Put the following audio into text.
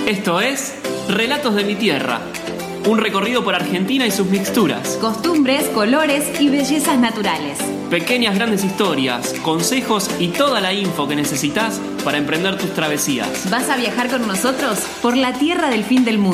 Esto es Relatos de mi Tierra, un recorrido por Argentina y sus mixturas. Costumbres, colores y bellezas naturales. Pequeñas grandes historias, consejos y toda la info que necesitas para emprender tus travesías. ¿Vas a viajar con nosotros por la tierra del fin del mundo?